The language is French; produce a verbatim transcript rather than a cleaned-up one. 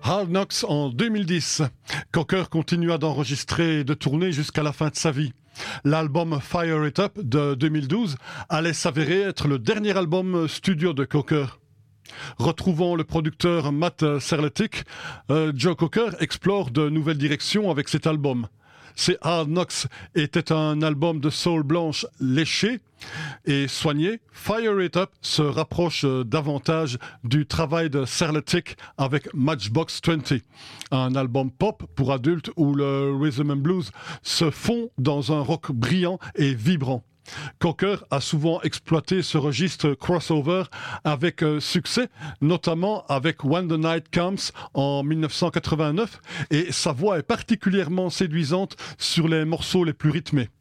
Hard Knocks en deux mille dix. Cocker continua d'enregistrer et de tourner jusqu'à la fin de sa vie. L'album Fire It Up de deux mille douze allait s'avérer être le dernier album studio de Cocker. Retrouvant le producteur Matt Serletic, euh, Joe Cocker explore de nouvelles directions avec cet album. Ces Hard Knocks était un album de soul blanche léché et soigné. Fire It Up se rapproche davantage du travail de Serletic avec Matchbox vingt, un album pop pour adultes où le rhythm and blues se fond dans un rock brillant et vibrant. Cocker a souvent exploité ce registre crossover avec euh, succès, notamment avec When the Night Comes en dix-neuf cent quatre-vingt-neuf, et sa voix est particulièrement séduisante sur les morceaux les plus rythmés.